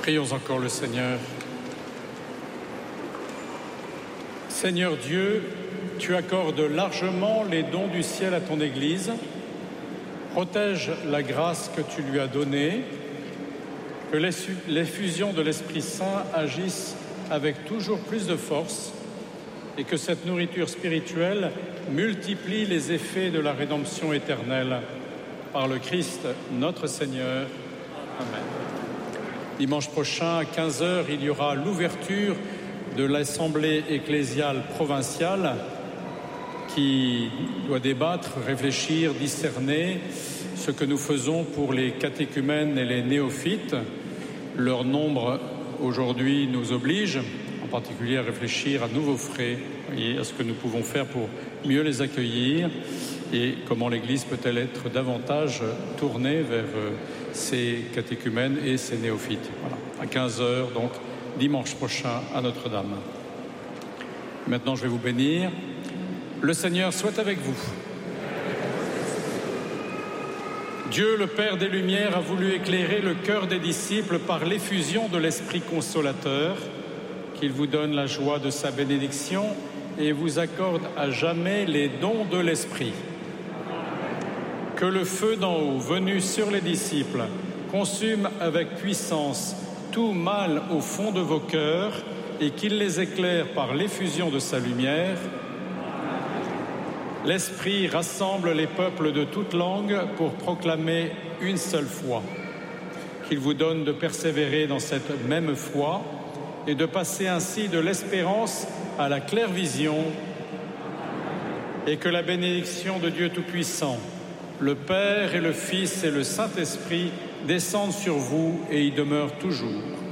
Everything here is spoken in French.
Prions encore le Seigneur. Seigneur Dieu, tu accordes largement les dons du ciel à ton Église. Protège la grâce que tu lui as donnée, que l'effusion de l'Esprit Saint agisse avec toujours plus de force et que cette nourriture spirituelle multiplie les effets de la rédemption éternelle. Par le Christ, notre Seigneur. Amen. Dimanche prochain, à 15h, il y aura l'ouverture de l'Assemblée ecclésiale provinciale qui doit débattre, réfléchir, discerner ce que nous faisons pour les catéchumènes et les néophytes. Leur nombre aujourd'hui nous oblige, en particulier à réfléchir à nouveaux frais et à ce que nous pouvons faire pour mieux les accueillir et comment l'Église peut-elle être davantage tournée vers ces catéchumènes et ces néophytes. Voilà, à 15h, donc dimanche prochain à Notre-Dame. Maintenant, je vais vous bénir. Le Seigneur soit avec vous. Dieu, le Père des Lumières, a voulu éclairer le cœur des disciples par l'effusion de l'Esprit consolateur, qu'il vous donne la joie de sa bénédiction et vous accorde à jamais les dons de l'Esprit. Que le feu d'en haut, venu sur les disciples, consume avec puissance tout mal au fond de vos cœurs et qu'il les éclaire par l'effusion de sa lumière. L'Esprit rassemble les peuples de toutes langues pour proclamer une seule foi. Qu'il vous donne de persévérer dans cette même foi et de passer ainsi de l'espérance à la claire vision, et que la bénédiction de Dieu Tout-Puissant, le Père et le Fils et le Saint-Esprit descendent sur vous et y demeurent toujours.